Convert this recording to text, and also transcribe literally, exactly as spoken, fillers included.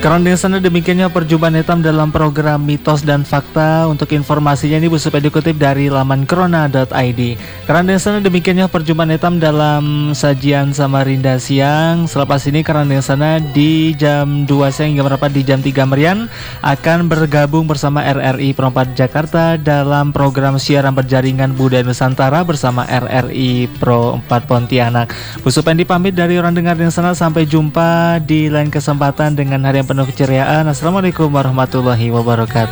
Karena sana demikiannya perjumpaan hitam dalam program Mitos dan Fakta. Untuk informasinya ini Bu supaya dikutip dari laman krona dot i d. Karena sana demikiannya perjumpaan hitam dalam sajian Samarinda siang. Selepas ini karena sana di jam dua siang hingga berapa di jam tiga merian akan bergabung bersama R R I Pro empat Jakarta dalam program siaran berjaringan Budaya Nusantara bersama R R I Pro empat Pontianak. Bu supaya dipamit dari orang dengar yang sana, sampai jumpa di lain kesempatan dengan hari yang penuh keceriaan. Assalamualaikum warahmatullahi wabarakatuh.